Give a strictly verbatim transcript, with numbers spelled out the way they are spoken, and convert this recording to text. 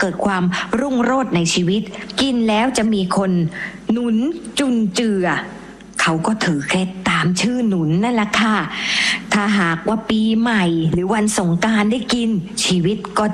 กิดความรุ่งโรจน์ในชีวิตกินแล้วจะมีคนหนุนจุนเจือเขาก็ถือเคล็ดตามชื่อหนุนนั่นแหละค่ะถ้าหากว่าปีใหม่หรือวันสงกรานต์ได้กินชีวิตก็